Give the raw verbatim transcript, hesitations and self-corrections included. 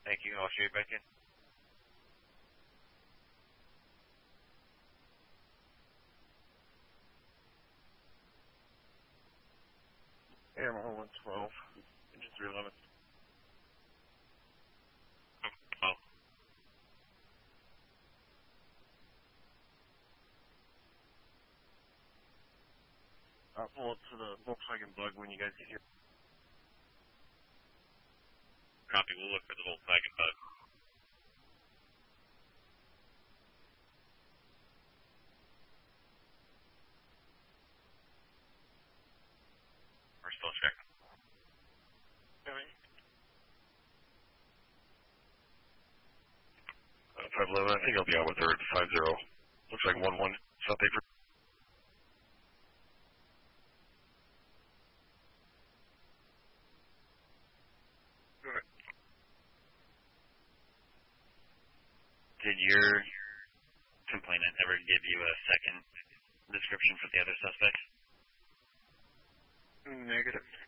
Thank you. I'll show you back in. Yamaha one twelve, engine three eleven. Oh, I'll pull up to the Volkswagen Bug when you guys get here. Copy. We'll look for the Volkswagen Bug. We're still checking. Okay. Uh, five eleven, I think I'll be out with her at five zero. Looks like one one. South Paper. Alright. Did your complainant ever give you a second description for the other suspect? Negative.